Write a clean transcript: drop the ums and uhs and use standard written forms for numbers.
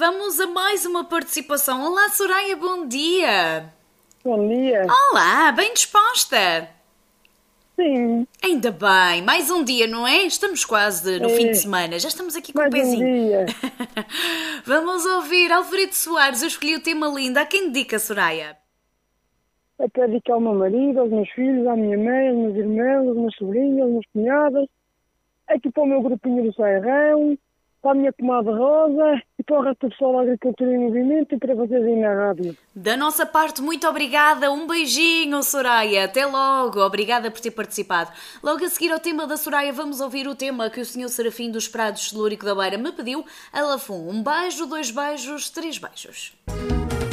vamos a mais uma participação. Olá, Soraya, bom dia. Bom dia. Olá, bem disposta? Sim, Ainda bem, mais um dia, não é? Estamos quase no fim de semana, já estamos aqui com o mais um pezinho. dia. Vamos ouvir Alfredo Soares, eu escolhi o tema lindo. A quem dedica, Soraya? É para dedicar ao meu marido, aos meus filhos, à minha mãe, aos meus irmãos, aos meus sobrinhos, aos meus cunhados, aqui para o meu grupinho do Serrão, para a minha comadre Rosa e para o resto do pessoal da Agricultura em Movimento e para vocês aí na rádio. Da nossa parte, muito obrigada. Um beijinho, Soraya. Até logo. Obrigada por ter participado. Logo a seguir ao tema da Soraya, vamos ouvir o tema que o Sr. Serafim dos Prados de Lourico da Beira me pediu. A Lafum. Um beijo, dois beijos, três beijos.